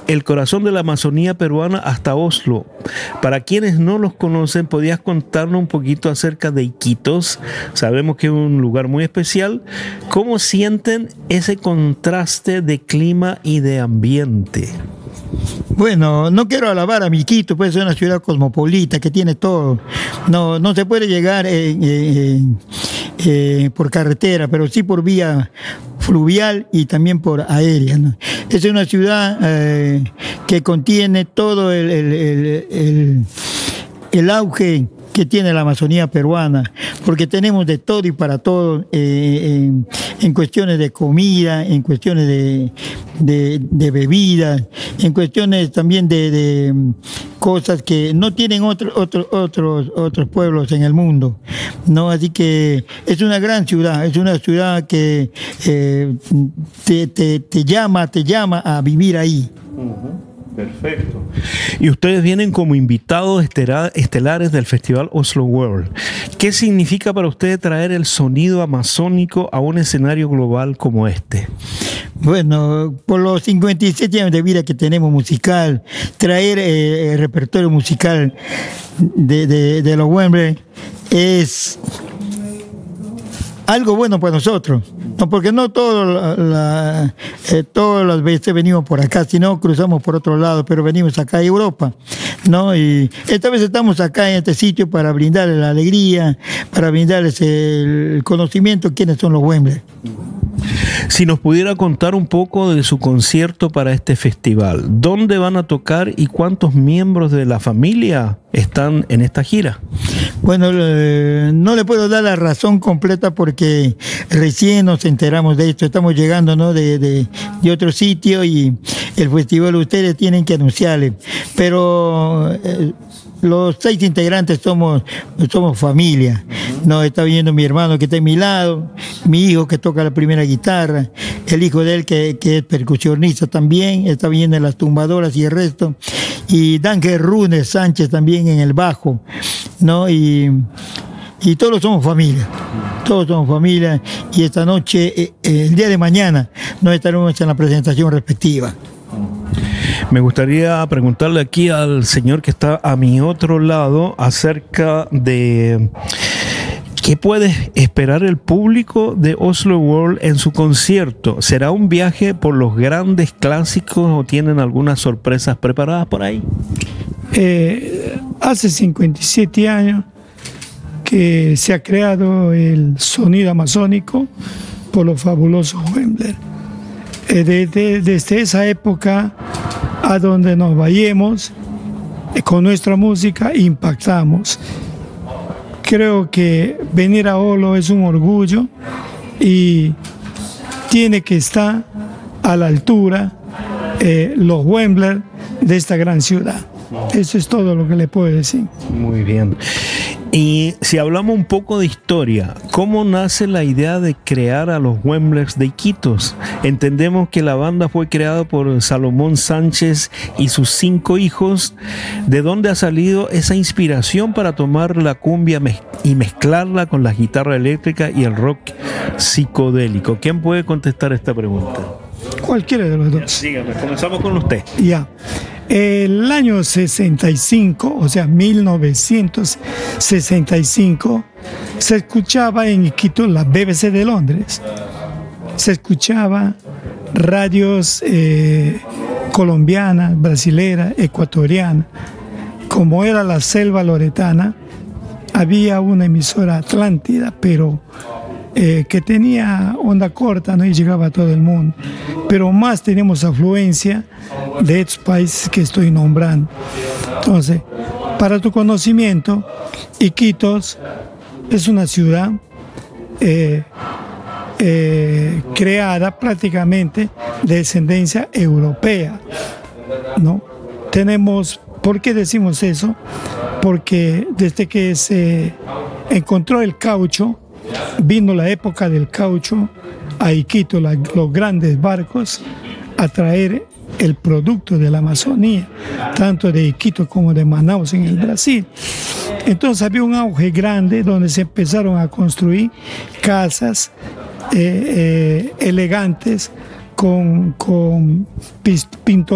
el corazón de la Amazonía peruana hasta Oslo. Para quienes no los conocen, ¿podías contarnos un poquito acerca de Iquitos? Sabemos que es un lugar muy especial. ¿Cómo sienten ese contraste de clima y de ambiente? Bueno, no quiero alabar a Iquitos, pues es una ciudad cosmopolita que tiene todo. No se puede llegar por carretera, pero sí por vía fluvial y también por aérea, ¿no? Es una ciudad que contiene todo el auge que tiene la Amazonía peruana, porque tenemos de todo y para todo en cuestiones de comida, en cuestiones de bebidas, en cuestiones también de cosas que no tienen otros pueblos en el mundo, ¿no? Así que es una gran ciudad, es una ciudad que te llama a vivir ahí. Perfecto. Y ustedes vienen como invitados estelares del Festival Oslo World. ¿Qué significa para ustedes traer el sonido amazónico a un escenario global como este? Bueno, por los 57 años de vida que tenemos musical, traer el repertorio musical de los Wembley es algo bueno para nosotros, no, porque no todas las veces venimos por acá, sino cruzamos por otro lado, pero venimos acá a Europa, ¿no? Y esta vez estamos acá en este sitio para brindarles la alegría, para brindarles el conocimiento de quiénes son los Wembley. Si nos pudiera contar un poco de su concierto para este festival, ¿dónde van a tocar y cuántos miembros de la familia están en esta gira? Bueno, no le puedo dar la razón completa porque recién nos enteramos de esto, estamos llegando, ¿no?, de otro sitio y el festival ustedes tienen que anunciarle, pero los 6 integrantes somos familia, ¿no? Está viniendo mi hermano que está a mi lado, mi hijo que toca la primera guitarra, el hijo de él que es percusionista también, está viniendo en las tumbadoras y el resto, y Dángel Runes Sánchez también en el bajo, ¿no? Y todos somos familia, y esta noche, el día de mañana, nos estaremos en la presentación respectiva. Me gustaría preguntarle aquí al señor que está a mi otro lado acerca de qué puede esperar el público de Oslo World en su concierto. ¿Será un viaje por los grandes clásicos o tienen algunas sorpresas preparadas por ahí? Hace 57 años que se ha creado el sonido amazónico por los fabulosos Wembley. Desde esa época a donde nos vayamos, con nuestra música impactamos. Creo que venir a Oslo es un orgullo y tiene que estar a la altura los Wembley de esta gran ciudad. Eso es todo lo que le puedo decir. Muy bien. Y si hablamos un poco de historia, ¿cómo nace la idea de crear a los Wembleys de Iquitos? Entendemos que la banda fue creada por Salomón Sánchez y sus 5 hijos. ¿De dónde ha salido esa inspiración para tomar la cumbia y mezclarla con la guitarra eléctrica y el rock psicodélico? ¿Quién puede contestar esta pregunta? Cualquiera de los dos. Dígame, comenzamos con usted. Ya. El año 65, o sea, 1965, se escuchaba en Iquitos la BBC de Londres. Se escuchaba radios colombianas, brasileras, ecuatorianas. Como era la selva loretana, había una emisora Atlántida, pero que tenía onda corta, ¿no?, y llegaba a todo el mundo. Pero más tenemos afluencia de estos países que estoy nombrando. Entonces, para tu conocimiento, Iquitos es una ciudad creada prácticamente de descendencia europea, ¿no? ¿Por qué decimos eso? Porque desde que se encontró el caucho, vino la época del caucho a Iquitos, los grandes barcos a traer el producto de la Amazonía, tanto de Iquitos como de Manaus en el Brasil. Entonces había un auge grande donde se empezaron a construir casas elegantes con pinturas